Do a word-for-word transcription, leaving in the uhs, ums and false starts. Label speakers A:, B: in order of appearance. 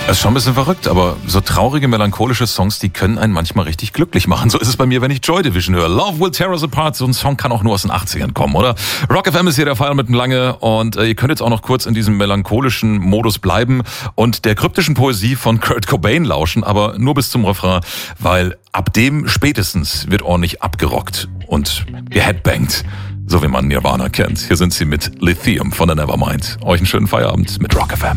A: Das ist schon ein bisschen verrückt, aber so traurige, melancholische Songs, die können einen manchmal richtig glücklich machen. So ist es bei mir, wenn ich Joy Division höre. Love Will Tear Us Apart, so ein Song kann auch nur aus den achtzigern kommen, oder? Rock F M ist hier der Fall mit dem Lange und äh, ihr könnt jetzt auch noch kurz in diesem melancholischen Modus bleiben und der kryptischen Poesie von Kurt Cobain lauschen, aber nur bis zum Refrain, weil ab dem spätestens wird ordentlich abgerockt und geheadbangt, so wie man Nirvana kennt. Hier sind sie mit Lithium von der Nevermind. Euch einen schönen Feierabend mit Rock F M.